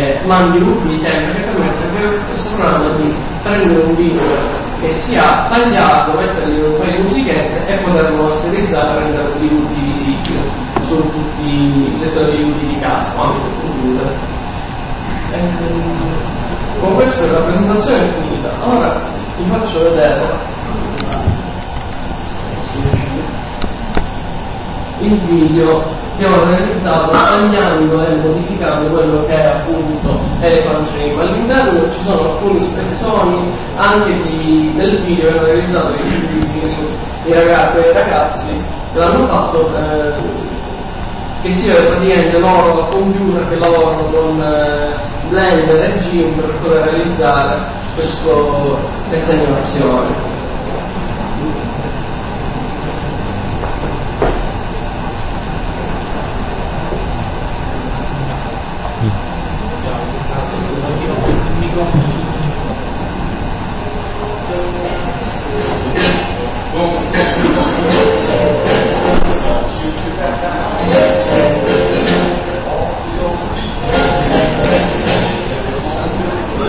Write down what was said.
mandi UV sempre che permette che questo programma di prendere un video che sia tagliato, mettergli un paio di musichette e poterlo masterizzare e renderlo di utili visibili su tutti i lettori di utili di casa, anche sul computer. Con questa la presentazione è finita. Ora vi faccio vedere il video che ho realizzato tagliando e modificando quello che è appunto Evangelism. All'interno ci sono alcuni spezzoni anche del video che hanno realizzato i ragazzi che l'hanno fatto, che si vede praticamente loro al computer che lavorano con Blender e GIMP per poter realizzare questa animazione.